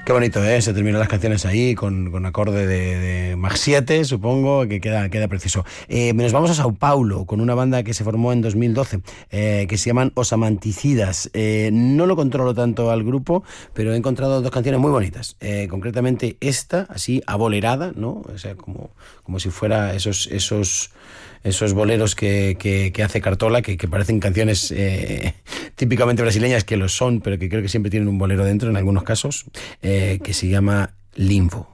Qué bonito, ¿eh? Se terminan las canciones ahí con acorde de Mag 7, supongo, que queda precioso. Nos vamos a Sao Paulo con una banda que se formó en 2012, que se llaman Os Amanticidas. No lo controlo tanto al grupo, pero he encontrado dos canciones muy bonitas. Concretamente esta, así abolerada, ¿no? O sea, como si fuera esos boleros que hace Cartola, que parecen canciones típicamente brasileñas, que lo son, pero que creo que siempre tienen un bolero dentro en algunos casos, que se llama Limbo.